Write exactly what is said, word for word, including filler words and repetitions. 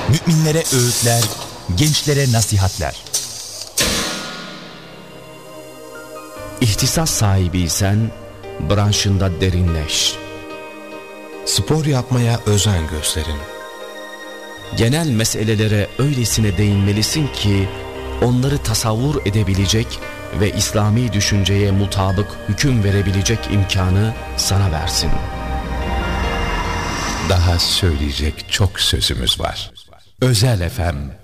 Müminlere öğütler, gençlere nasihatler. İhtisas sahibiysen branşında derinleş. Spor yapmaya özen gösterin. Genel meselelere öylesine değinmelisin ki onları tasavvur edebilecek ve İslami düşünceye mutabık hüküm verebilecek imkanı sana versin. Daha söyleyecek çok sözümüz var. Özel F M